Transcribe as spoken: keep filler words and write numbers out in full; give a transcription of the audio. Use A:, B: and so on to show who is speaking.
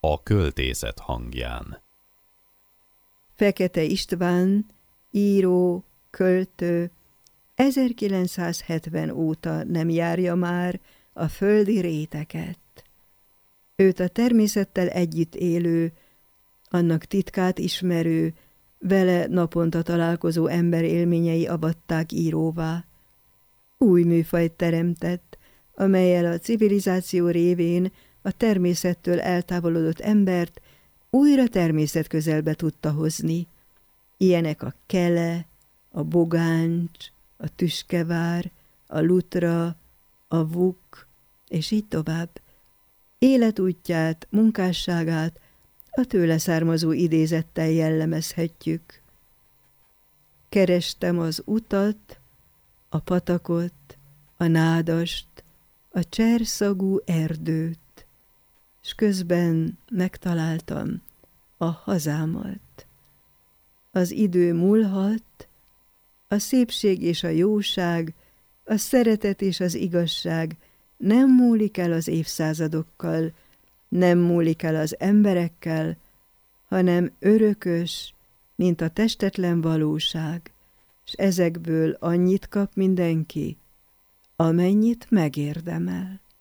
A: A költészet hangján.
B: Fekete István, író, költő, ezerkilencszázhetven óta nem járja már a földi réteket. Őt a természettel együtt élő, annak titkát ismerő, vele naponta találkozó ember élményei avatták íróvá. Új műfajt teremtett, amellyel a civilizáció révén a természettől eltávolodott embert újra természet közelbe tudta hozni. Ilyenek a kele, a bogáncs, a tüskevár, a lutra, a vuk, és így tovább. Életútját, munkásságát a tőle származó idézettel jellemezhetjük. Kerestem az utat, a patakot, a nádast, a cserszagú erdőt, s közben megtaláltam a hazámat. Az idő múlhat, a szépség és a jóság, a szeretet és az igazság nem múlik el az évszázadokkal, nem múlik el az emberekkel, hanem örökös, mint a testetlen valóság, s ezekből annyit kap mindenki, amennyit megérdemel.